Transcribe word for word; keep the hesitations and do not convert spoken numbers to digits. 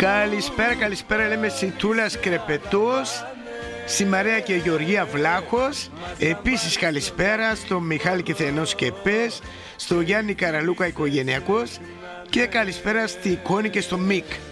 Καλησπέρα, καλησπέρα, λέμε Σιτούλας Κρεπετός, στη Μαρία και Γεωργία Βλάχος. Επίσης καλησπέρα στο Μιχάλη Κιθενός Κεπές, στο Γιάννη Καραλούκα Οικογενειακός και καλησπέρα στη Κόνη και στο Μικ.